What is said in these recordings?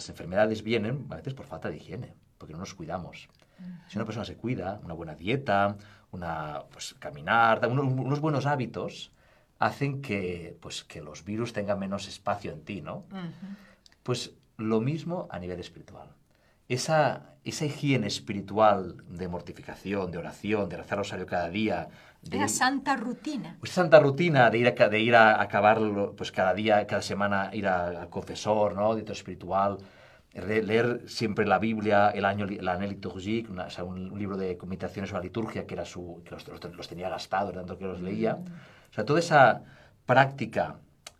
las enfermedades vienen a veces por falta de higiene, porque no nos cuidamos. Si una persona se cuida, una buena dieta, pues, caminar, unos buenos hábitos, hacen que los virus tengan menos espacio en ti, ¿no? Pues lo mismo a nivel espiritual. Esa higiene espiritual de mortificación, de oración, de rezar rosario cada día. Esa santa rutina. Esa santa rutina de ir a acabar, pues cada día, cada semana, ir al confesor, ¿no? Dieto espiritual. Leer siempre la Biblia, l'Année Liturgique, o sea, un libro de meditaciones sobre la liturgia que los tenía gastados, tanto que los leía. O sea, toda esa práctica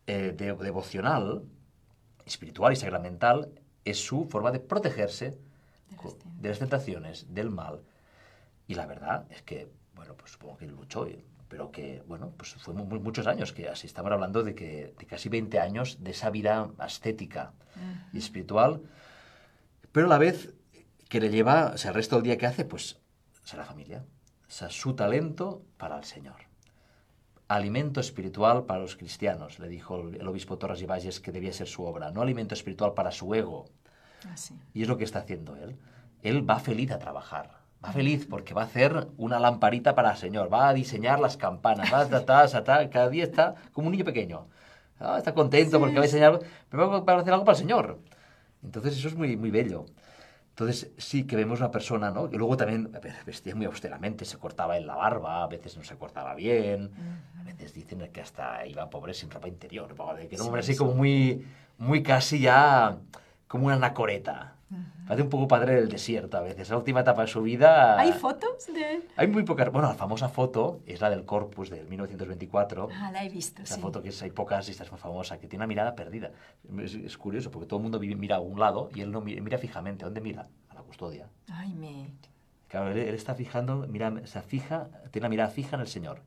devocional, espiritual y sacramental, es su forma de protegerse de las tentaciones, del mal. Y la verdad es que, bueno, pues supongo que luchó, pero que, bueno, pues fue muchos años, que así estamos hablando de casi 20 años de esa vida ascética y espiritual, pero a la vez que le lleva, o sea, el resto del día que hace, pues, a la familia. O sea, su talento para el Señor. Alimento espiritual para los cristianos, le dijo el obispo Torres y Valles que debía ser su obra, no alimento espiritual para su ego. Así. Y es lo que está haciendo él. Él va feliz a trabajar. Va feliz porque va a hacer una lamparita para el Señor, va a diseñar las campanas, cada día está como un niño pequeño. Está contento porque va a diseñar, pero va a hacer algo para el Señor. Entonces eso es muy, muy bello. Entonces sí que vemos una persona, ¿no? Que luego también vestía muy austeramente, se cortaba en la barba, a veces no se cortaba bien, a veces dicen que hasta iba pobre sin ropa interior, que era un hombre así como muy, muy casi ya como una anacoreta. Parece un poco padre del desierto a veces. La última etapa de su vida... ¿Hay fotos de él? Hay muy pocas... Bueno, la famosa foto es la del Corpus del 1924. La he visto, Esa sí. foto que hay pocas y esta es muy famosa, que tiene una mirada perdida. Es curioso porque todo el mundo mira a un lado y él no mira fijamente. ¿A dónde mira? A la custodia. Ay, me... Claro, él está fijando, tiene la mirada fija en el Señor.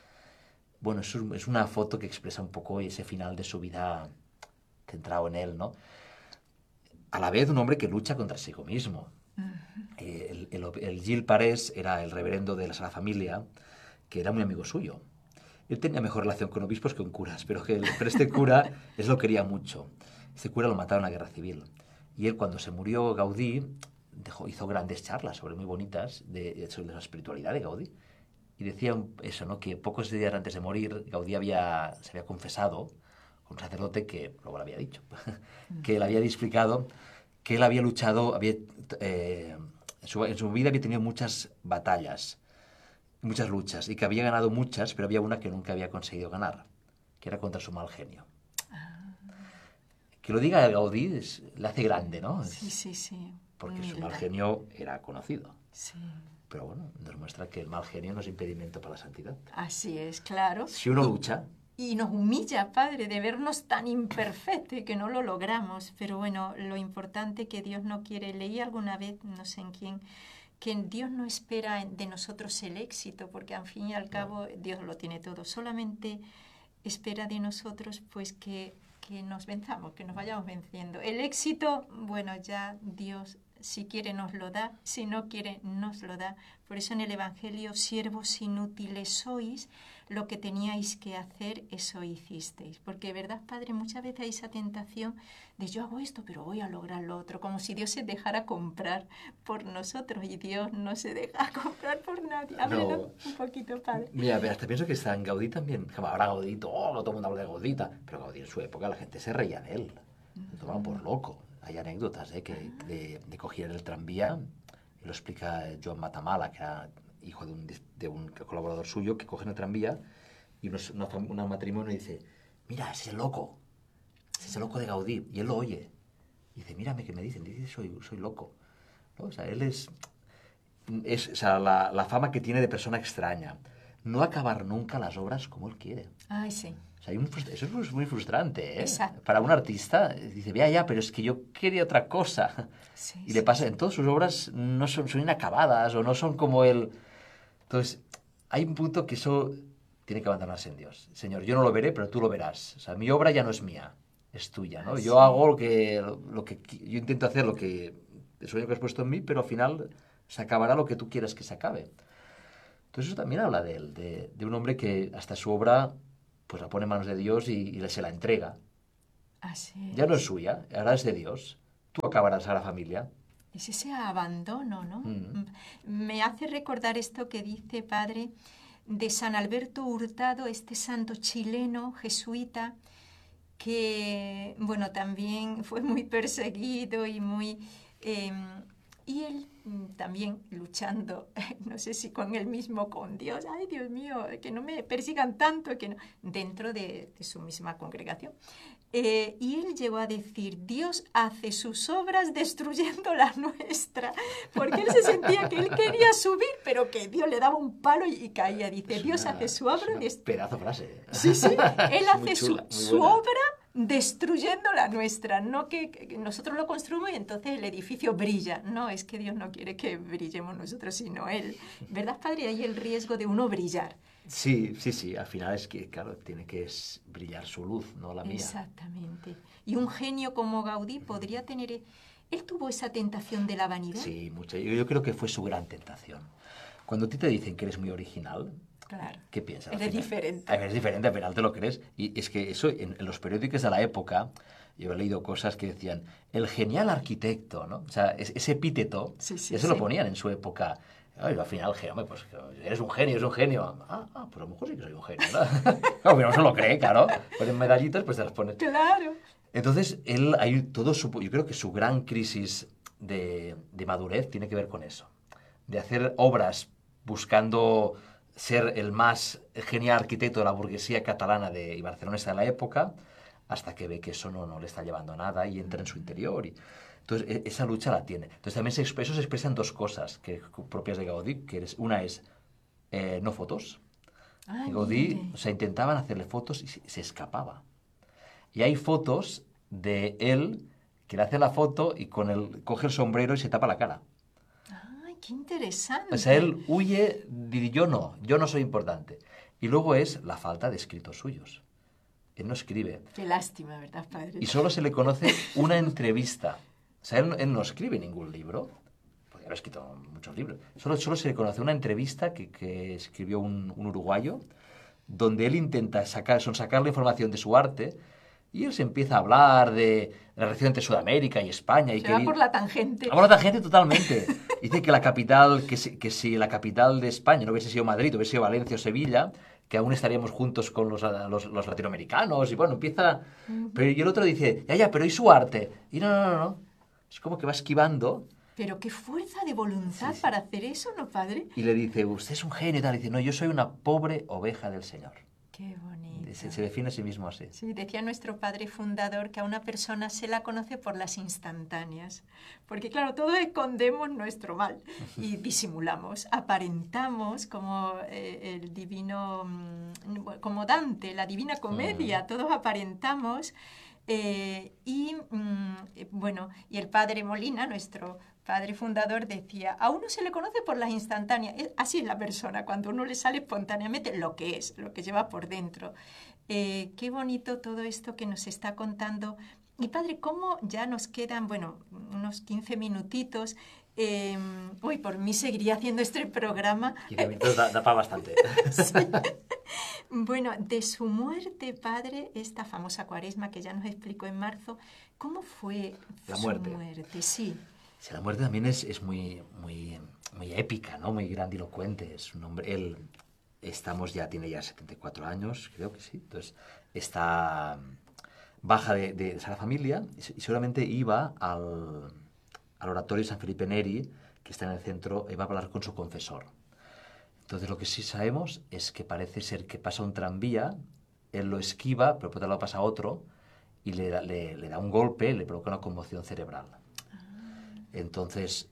Bueno, es una foto que expresa un poco ese final de su vida centrado en él, ¿no? A la vez un hombre que lucha contra sí mismo. El Gil Parés era el reverendo de la Sagrada Familia, que era muy amigo suyo. Él tenía mejor relación con obispos que con curas, pero este cura lo quería mucho. Este cura lo mataron en la Guerra Civil. Y él, cuando se murió Gaudí, hizo grandes charlas muy bonitas sobre la espiritualidad de Gaudí. Y decía eso, ¿no? Que pocos días antes de morir, Gaudí se había confesado con un sacerdote que luego lo había dicho, que le había explicado que él había luchado, en su vida había tenido muchas batallas, muchas luchas, y que había ganado muchas, pero había una que nunca había conseguido ganar, que era contra su mal genio. Que lo diga el Gaudí le hace grande, ¿no? Sí. Porque su mal genio era conocido. Sí. Pero bueno, nos muestra que el mal genio no es impedimento para la santidad. Así es, claro. Si uno lucha... Y nos humilla, Padre, de vernos tan imperfectos y que no lo logramos. Pero bueno, lo importante que Dios no quiere, leí alguna vez, no sé en quién, que Dios no espera de nosotros el éxito, porque al fin y al cabo Dios lo tiene todo. Solamente espera de nosotros pues que nos venzamos, que nos vayamos venciendo. El éxito, bueno, ya Dios, si quiere nos lo da, si no quiere nos lo da. Por eso en el Evangelio, siervos inútiles sois, lo que teníais que hacer, eso hicisteis. Porque, ¿verdad, Padre? Muchas veces hay esa tentación de yo hago esto, pero voy a lograr lo otro. Como si Dios se dejara comprar por nosotros. Y Dios no se deja comprar por nadie. Háblenos un poquito, Padre. Mira, hasta pienso que está en Gaudí también. Ahora Gaudí, todo el mundo habla de Gaudí. Pero Gaudí en su época la gente se reía de él. Lo tomaban por loco. Hay anécdotas de coger el tranvía. Y lo explica Joan Matamala, que era hijo de un colaborador suyo, que coge el tranvía y un matrimonio y dice, mira, ese es el loco. Ese es el loco de Gaudí. Y él lo oye. Y dice, mírame que me dicen. Dice, soy loco. ¿No? O sea, él es o sea, la fama que tiene de persona extraña. No acabar nunca las obras como él quiere. Ay, sí. O sea, eso es muy frustrante, ¿eh? Exacto. Para un artista, dice, ya, pero es que yo quería otra cosa. Sí, y le pasa, en todas sus obras no son inacabadas o no son como él. Entonces, hay un punto que eso tiene que abandonarse en Dios. Señor, yo no lo veré, pero tú lo verás. O sea, mi obra ya no es mía, es tuya, ¿no? Yo hago lo que yo intento hacer, el sueño que has puesto en mí, pero al final se acabará lo que tú quieras que se acabe. Entonces eso también habla de él, de un hombre que hasta su obra pues la pone en manos de Dios y se la entrega. Así es. Ya no es suya, ahora es de Dios. tú acabarás a la familia. Es ese abandono, ¿no? Mm. Me hace recordar esto que dice, padre, de San Alberto Hurtado, este santo chileno, jesuita, que, bueno, también fue muy perseguido y muy... y él también luchando, no sé si con él mismo, con Dios, ay Dios mío, que no me persigan tanto, que no, dentro de su misma congregación. Y él llegó a decir, Dios hace sus obras destruyendo la nuestra, porque él se sentía que él quería subir, pero que Dios le daba un palo y caía. Dice, Dios hace su obra... Pedazo frase. Sí, sí, él hace chula, su obra destruyendo la nuestra, no que nosotros lo construimos y entonces el edificio brilla. No, es que Dios no quiere que brillemos nosotros, sino Él. ¿Verdad, padre? Hay el riesgo de uno brillar. Sí, al final es que, claro, tiene que brillar su luz, no la mía. Exactamente. Y un genio como Gaudí podría tener... ¿Él tuvo esa tentación de la vanidad? Sí, mucha. Yo creo que fue su gran tentación. Cuando a ti te dicen que eres muy original, claro, ¿qué piensas? Eres diferente. Eres diferente, al final te lo crees. Y es que eso, en los periódicos de la época, yo he leído cosas que decían, el genial arquitecto, ¿no? O sea, ese epíteto, eso lo ponían en su época. Ay, al final, hombre, pues eres un genio, es un genio. Pues a lo mejor sí que soy un genio, ¿no? Claro, pero no se lo cree, claro. Ponen medallitas, pues te las pones. Claro. Entonces, yo creo que su gran crisis de madurez tiene que ver con eso. De hacer obras buscando ser el más genial arquitecto de la burguesía catalana y barcelonesa de la época, hasta que ve que eso no le está llevando a nada y entra en su interior. Entonces, esa lucha la tiene. Entonces, también eso se expresa en dos cosas propias de Gaudí, una es no fotos. Gaudí, o sea, intentaban hacerle fotos y se escapaba. Y hay fotos de él que le hace la foto y coge el sombrero y se tapa la cara. ¡Ay, qué interesante! O sea, él huye, yo no soy importante. Y luego es la falta de escritos suyos. Él no escribe. Qué lástima, ¿verdad, padre? Y solo se le conoce una entrevista. O sea, él no escribe ningún libro. Podría haber escrito muchos libros. Solo se le conoce una entrevista que escribió un uruguayo, donde él intenta sacar la información de su arte. Y él se empieza a hablar de la relación entre Sudamérica y España. Se va por la tangente. Va por la tangente totalmente. Dice que la capital, que si la capital de España no hubiese sido Madrid, hubiese sido Valencia o Sevilla, que aún estaríamos juntos con los latinoamericanos. Y bueno, empieza... Pero y el otro dice, pero ¿y su arte? Y no. Es como que va esquivando. Pero qué fuerza de voluntad para hacer eso, ¿no, padre? Y le dice, usted es un genio y tal. Y dice, no, yo soy una pobre oveja del Señor. Qué bonito. Se define a sí mismo así. Sí, decía nuestro padre fundador que a una persona se la conoce por las instantáneas. Porque claro, todos escondemos nuestro mal y disimulamos, aparentamos como el divino, como Dante, la Divina Comedia, todos aparentamos. Bueno, y el padre Molina, nuestro padre fundador, decía, a uno se le conoce por las instantáneas. Así es la persona, cuando uno le sale espontáneamente lo que es, lo que lleva por dentro. Qué bonito todo esto que nos está contando. Y padre, ¿cómo ya nos quedan, bueno, unos 15 minutitos? Por mí seguiría haciendo este programa. 15 minutos da para bastante. Sí. Bueno, de su muerte, padre, esta famosa cuaresma que ya nos explicó en marzo, ¿cómo fue su muerte? Sí. Sí, la muerte también es muy épica, ¿no? Muy grandilocuente. Es un hombre, tiene ya 74 años, creo que sí. Entonces, está baja de esa familia y seguramente iba al oratorio de San Felipe Neri, que está en el centro, y va a hablar con su confesor. Entonces, lo que sí sabemos es que parece ser que pasa un tranvía, él lo esquiva, pero por otro lado pasa otro, y le da un golpe, le provoca una conmoción cerebral. Entonces,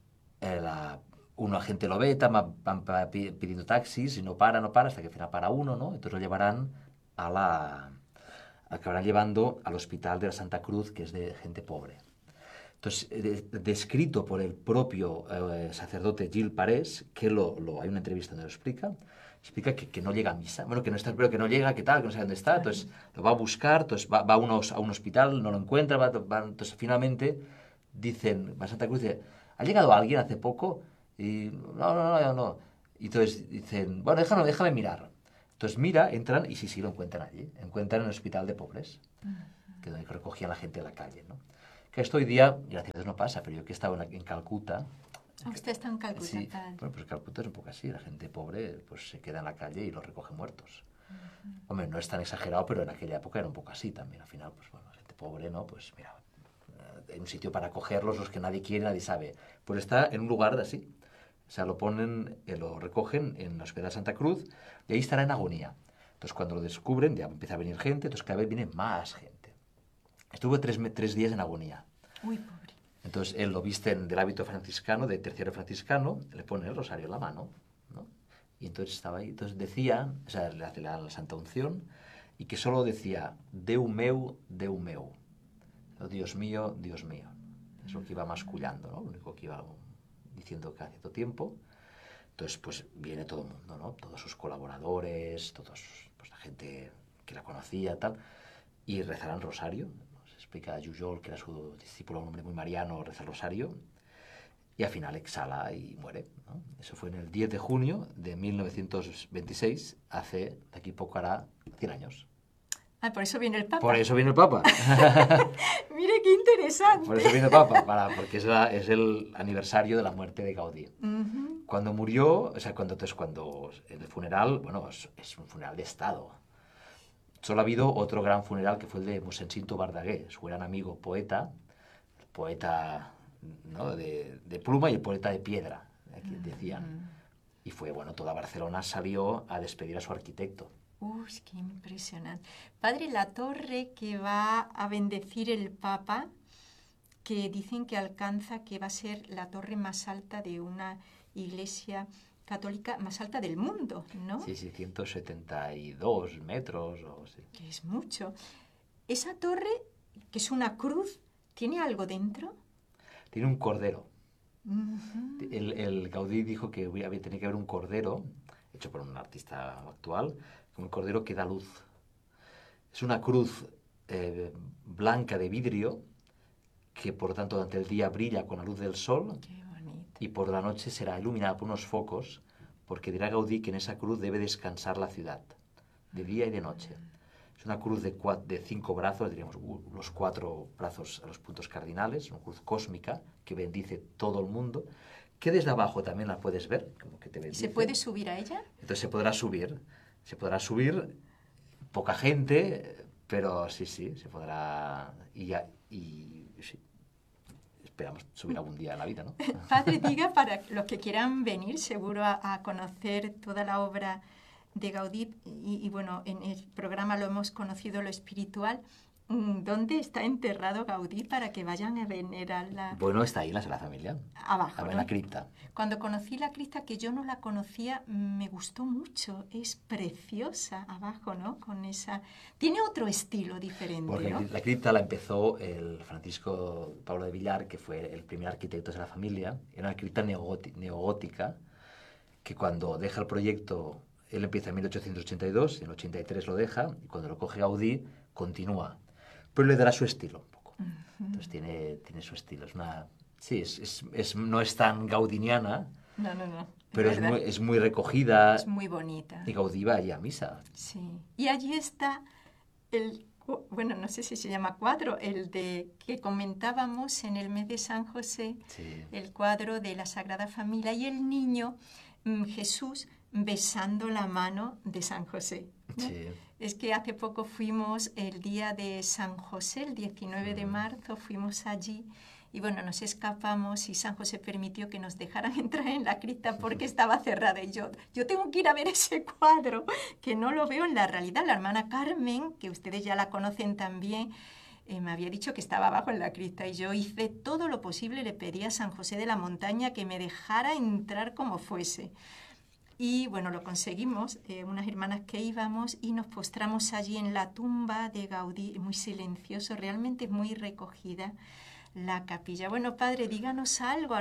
un agente lo ve, van pidiendo taxis y no para, hasta que al final para uno, ¿no? Entonces lo llevarán acabarán llevando al hospital de la Santa Cruz, que es de gente pobre. Entonces, descrito por el propio sacerdote Gil Parés, que hay una entrevista donde lo explica que no llega a misa, bueno, que no está, pero que no llega, que tal, que no sabe dónde está, entonces lo va a buscar, entonces va a un hospital, no lo encuentra, entonces finalmente dicen, va a Santa Cruz y dice, ¿ha llegado alguien hace poco? Y no. Y entonces dicen, bueno, déjame mirar. Entonces entran y sí lo encuentran allí, encuentran en el hospital de pobres, que donde recogían la gente de la calle, ¿no? Que esto hoy día, gracias a Dios, no pasa, pero yo que he estado en Calcuta... Usted está en Calcuta, Sí, padre. bueno, pues Calcuta es un poco así, la gente pobre pues se queda en la calle y los recoge muertos. Hombre, no es tan exagerado, pero en aquella época era un poco así también. Al final, pues bueno, la gente pobre, ¿no? Pues mira, hay un sitio para acogerlos, los que nadie quiere, nadie sabe. Pues está en un lugar así. O sea, lo ponen, lo recogen en la Hospital Santa Cruz y ahí estará en agonía. Entonces, cuando lo descubren, ya empieza a venir gente, entonces cada vez viene más gente. Estuvo 3 días en agonía. Uy, pobre. Entonces, él lo visten del hábito franciscano, de terciario franciscano, le pone el rosario en la mano, ¿no? Y entonces estaba ahí. Entonces decía, o sea, le hace la Santa Unción, y que solo decía, Deu meu, Deu meu. Oh, Dios mío, Dios mío. Es lo que iba mascullando, ¿no? Lo único que iba diciendo cada cierto tiempo. Entonces, pues viene todo el mundo, ¿no? Todos sus colaboradores, todos, pues la gente que la conocía, tal, y rezarán rosario. Nos explica Jujol, que era su discípulo, un hombre muy mariano, reza el rosario, y al final exhala y muere, ¿no? Eso fue en el 10 de junio de 1926, de aquí poco hará 100 años. Ah, por eso viene el Papa. Por eso viene el Papa. Mire qué interesante. Por eso viene el Papa, porque es el aniversario de la muerte de Gaudí. Cuando murió, o sea, cuando el funeral, bueno, es un funeral de Estado. Solo ha habido otro gran funeral que fue el de Mosencinto Bardagué, su gran amigo poeta, el poeta, ¿no?, de pluma y el poeta de piedra, que decían. Y fue, bueno, toda Barcelona salió a despedir a su arquitecto. Uy, qué impresionante. Padre, la torre que va a bendecir el Papa, que dicen que alcanza, que va a ser la torre más alta de una iglesia católica más alta del mundo, ¿no? Sí, 172 metros o así. Que es mucho. Esa torre, que es una cruz, ¿tiene algo dentro? Tiene un cordero. El Gaudí dijo que tenía que haber un cordero, hecho por un artista actual, un cordero que da luz. Es una cruz blanca de vidrio que, por tanto, durante el día brilla con la luz del sol. Qué bonito. Y por la noche será iluminada por unos focos, porque dirá Gaudí que en esa cruz debe descansar la ciudad, de día y de noche. Es una cruz de 5 brazos, diríamos los 4 brazos a los puntos cardinales, una cruz cósmica que bendice todo el mundo, que desde abajo también la puedes ver, como que te bendice. ¿Se puede subir a ella? Entonces se podrá subir, poca gente, pero sí, se podrá, y sí. Esperamos subir algún día en la vida, ¿no? Padre, diga para los que quieran venir, seguro a conocer toda la obra de Gaudí, y bueno, en el programa lo hemos conocido, lo espiritual. ¿Dónde está enterrado Gaudí para que vayan a venerarla? Bueno, está ahí en la Sagrada Familia. Abajo, en la cripta. Cuando conocí la cripta, que yo no la conocía, me gustó mucho. Es preciosa abajo, ¿no? Con esa... Tiene otro estilo diferente, Porque ¿no? la cripta la empezó el Francisco Pablo de Villar, que fue el primer arquitecto de la familia. Era una cripta neogótica, que cuando deja el proyecto, él empieza en 1882, en el 83 lo deja, y cuando lo coge Gaudí, continúa. Pero le dará su estilo un poco. Entonces tiene su estilo. Es una... Sí, no es tan gaudiniana, No. pero es muy recogida. Es muy bonita. Y Gaudí va allí a misa. Sí. Y allí está bueno, no sé si se llama cuadro, el que comentábamos en el mes de San José, sí. El cuadro de la Sagrada Familia y el niño Jesús besando la mano de San José, ¿no? Sí. Es que hace poco fuimos el día de San José, el 19 de marzo, fuimos allí y bueno, nos escapamos y San José permitió que nos dejaran entrar en la cripta porque estaba cerrada y yo tengo que ir a ver ese cuadro, que no lo veo en la realidad. La hermana Carmen, que ustedes ya la conocen también, me había dicho que estaba abajo en la cripta y yo hice todo lo posible, le pedí a San José de la Montaña que me dejara entrar como fuese. Y bueno, lo conseguimos, unas hermanas que íbamos y nos postramos allí en la tumba de Gaudí, muy silencioso, realmente muy recogida la capilla. Bueno, padre, díganos algo,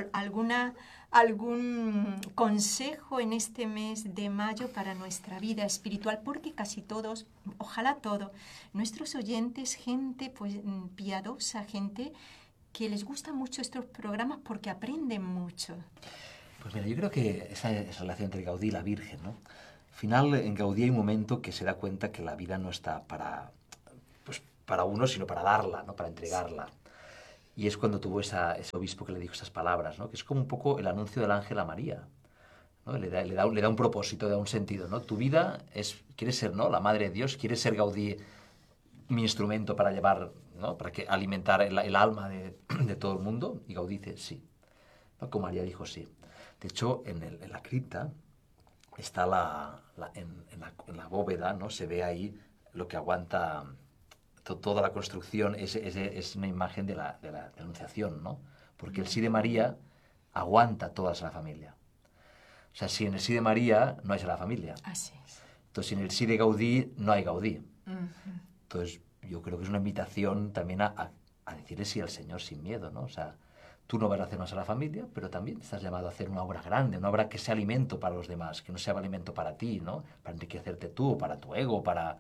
algún consejo en este mes de mayo para nuestra vida espiritual, porque casi todos, ojalá todos, nuestros oyentes, gente pues piadosa, gente que les gustan mucho estos programas porque aprenden mucho. Pues mira, yo creo que esa relación entre Gaudí y la Virgen, ¿no? Al final, en Gaudí hay un momento que se da cuenta que la vida no está para uno, sino para darla, ¿no? Para entregarla. Y es cuando tuvo ese obispo que le dijo esas palabras, ¿no? Que es como un poco el anuncio del ángel a María, ¿no? Le da un propósito, le da un sentido, ¿no? Tu vida quieres ser, ¿no?, la madre de Dios, quieres ser Gaudí mi instrumento para llevar, ¿no?, para alimentar el alma de todo el mundo. Y Gaudí dice sí, ¿no? Como María dijo sí. De hecho, en la cripta está en la bóveda, ¿no? Se ve ahí lo que aguanta toda la construcción, es una imagen de la Anunciación, ¿no? Porque el sí de María aguanta toda la familia. O sea, sin el sí de María no hay la familia. Así es. Entonces, sin el sí de Gaudí no hay Gaudí. Uh-huh. Entonces, yo creo que es una invitación también a decirle sí al Señor sin miedo, ¿no? O sea, tú no vas a hacer más a la familia, pero también estás llamado a hacer una obra grande, una obra que sea alimento para los demás, que no sea alimento para ti, ¿no? Para enriquecerte tú, para tu ego, para...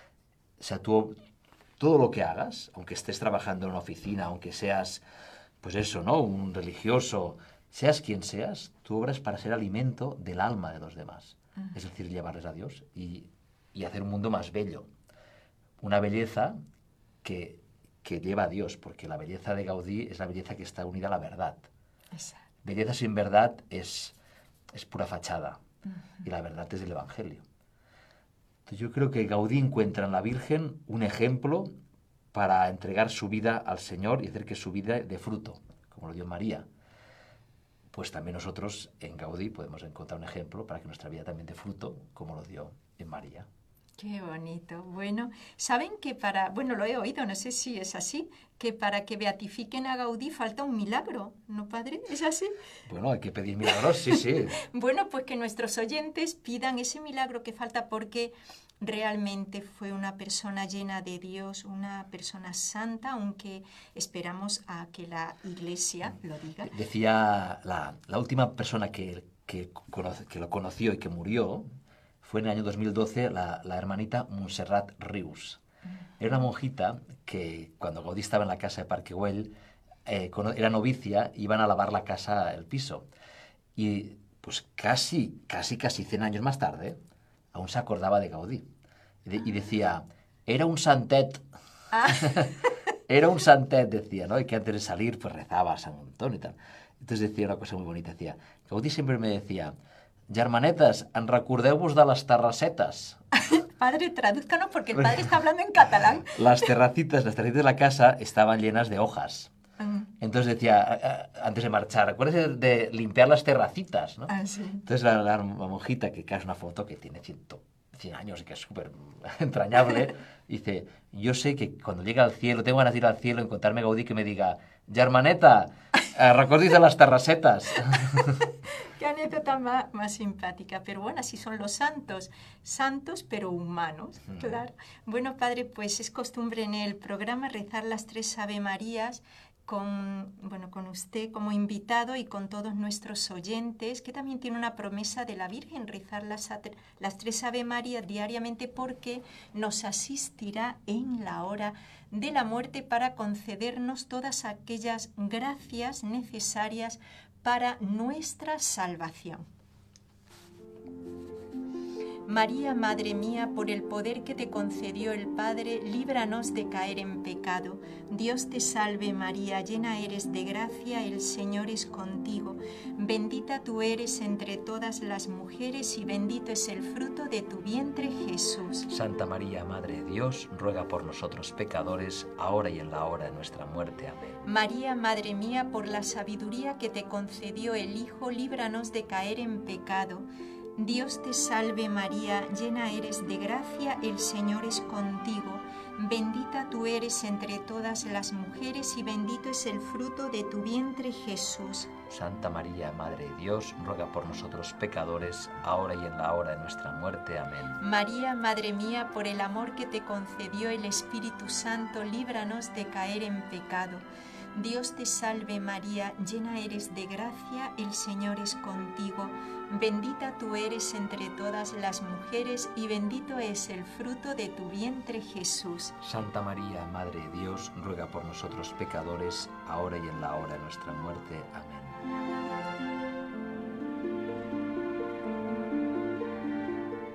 O sea, tú, todo lo que hagas, aunque estés trabajando en una oficina, aunque seas, pues eso, ¿no?, un religioso, seas quien seas, tu obra es para ser alimento del alma de los demás. Uh-huh. Es decir, llevarles a Dios y hacer un mundo más bello. Una belleza que lleva a Dios, porque la belleza de Gaudí es la belleza que está unida a la verdad. Exacto. Belleza sin verdad es pura fachada, y la verdad es el Evangelio. Entonces yo creo que Gaudí encuentra en la Virgen un ejemplo para entregar su vida al Señor y hacer que su vida dé fruto, como lo dio María. Pues también nosotros en Gaudí podemos encontrar un ejemplo para que nuestra vida también dé fruto, como lo dio en María. Qué bonito. Bueno, saben que bueno, lo he oído, no sé si es así, que para que beatifiquen a Gaudí falta un milagro, ¿no, padre? ¿Es así? Bueno, hay que pedir milagros, sí, sí. Bueno, pues que nuestros oyentes pidan ese milagro que falta porque realmente fue una persona llena de Dios, una persona santa, aunque esperamos a que la Iglesia lo diga. Decía la última persona que lo conoció y que murió, fue en el año 2012 la hermanita Montserrat Rius. Era una monjita que cuando Gaudí estaba en la casa de Parque Güell, era novicia, iban a lavar la casa, el piso. Y pues casi 100 años más tarde, aún se acordaba de Gaudí. Y decía, era un santet. Era un santet, decía, ¿no? Y que antes de salir pues rezaba a San Antón y tal. Entonces decía una cosa muy bonita, decía, Gaudí siempre me decía, germanetes, en recordeu-vos de les terracetes. Padre, tradúzcanos porque el padre está hablando en catalán. Las terracitas de la casa estaban llenas de hojas. Entonces decía, antes de marchar, acuérdate de limpiar las terracitas, ¿no? Sí. Entonces la monjita, que es una foto que tiene 100 años y que es súper entrañable, dice, yo sé que cuando llegue al cielo, tengo ganas de ir al cielo, encontrarme Gaudí que me diga, germaneta, recordis de las terracetas. Qué anécdota más simpática, pero bueno, así son los santos, santos pero humanos, claro. Bueno, padre, pues es costumbre en el programa rezar las 3 Ave Marías con usted como invitado y con todos nuestros oyentes, que también tiene una promesa de la Virgen, rezar las 3 Ave Marías diariamente porque nos asistirá en la hora de la muerte para concedernos todas aquellas gracias necesarias para nuestra salvación. María, Madre mía, por el poder que te concedió el Padre, líbranos de caer en pecado. Dios te salve María, llena eres de gracia, el Señor es contigo. Bendita tú eres entre todas las mujeres y bendito es el fruto de tu vientre, Jesús. Santa María, Madre de Dios, ruega por nosotros pecadores, ahora y en la hora de nuestra muerte. Amén. María, Madre mía, por la sabiduría que te concedió el Hijo, líbranos de caer en pecado. Dios te salve María, llena eres de gracia, el Señor es contigo. Bendita tú eres entre todas las mujeres y bendito es el fruto de tu vientre, Jesús. Santa María, Madre de Dios, ruega por nosotros pecadores, ahora y en la hora de nuestra muerte. Amén. María, Madre mía, por el amor que te concedió el Espíritu Santo, líbranos de caer en pecado. Dios te salve María, llena eres de gracia, el Señor es contigo. Bendita tú eres entre todas las mujeres y bendito es el fruto de tu vientre, Jesús. Santa María, Madre de Dios, ruega por nosotros pecadores, ahora y en la hora de nuestra muerte. Amén.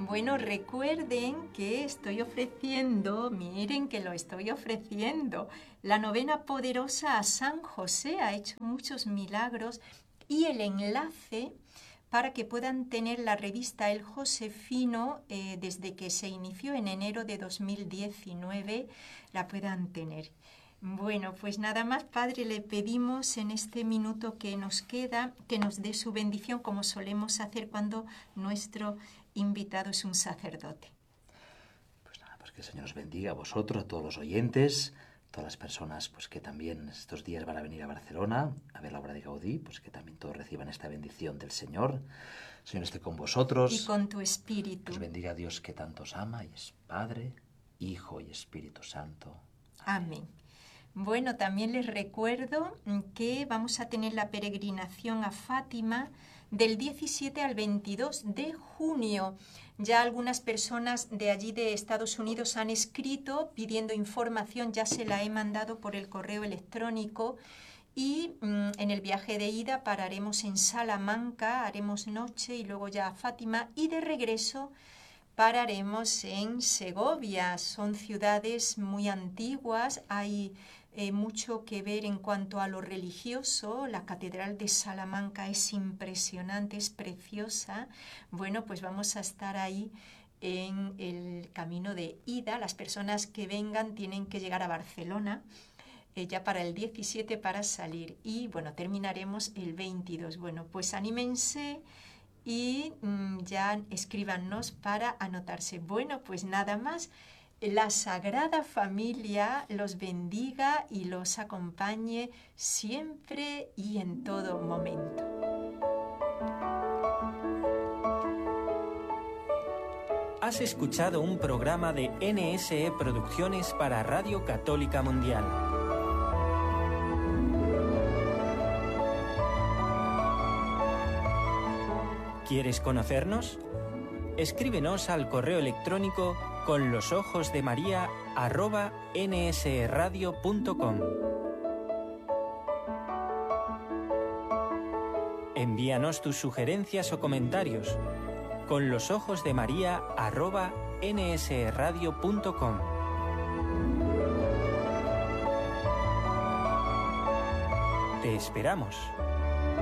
Bueno, recuerden que estoy ofreciendo, miren que lo estoy ofreciendo, la novena poderosa a San José, ha hecho muchos milagros, y el enlace para que puedan tener la revista El Josefino desde que se inició en enero de 2019, la puedan tener. Bueno, pues nada más, Padre, le pedimos en este minuto que nos queda que nos dé su bendición como solemos hacer cuando nuestro invitado es un sacerdote. Pues nada, pues que el Señor os bendiga a vosotros, a todos los oyentes, todas las personas pues que también estos días van a venir a Barcelona a ver la obra de Gaudí, pues que también todos reciban esta bendición del Señor. El Señor esté con vosotros. Y con tu espíritu. Os bendiga a Dios que tanto os ama y es Padre, Hijo y Espíritu Santo. Amén. Bueno, también les recuerdo que vamos a tener la peregrinación a Fátima del 17 al 22 de junio. Ya algunas personas de allí de Estados Unidos han escrito pidiendo información, ya se la he mandado por el correo electrónico. Y en el viaje de ida pararemos en Salamanca, haremos noche y luego ya a Fátima, y de regreso pararemos en Segovia. Son ciudades muy antiguas, hay mucho que ver en cuanto a lo religioso. La Catedral de Salamanca es impresionante, es preciosa. Bueno, pues vamos a estar ahí en el camino de ida. Las personas que vengan tienen que llegar a Barcelona ya para el 17 para salir. Y bueno, terminaremos el 22. Bueno, pues anímense y ya escríbanos para anotarse. Bueno, pues nada más. La Sagrada Familia los bendiga y los acompañe siempre y en todo momento. Has escuchado un programa de NSE Producciones para Radio Católica Mundial. ¿Quieres conocernos? Escríbenos al correo electrónico conlosojosdemaria@nsradio.com. Envíanos tus sugerencias o comentarios conlosojosdemaria@nsradio.com. Te esperamos.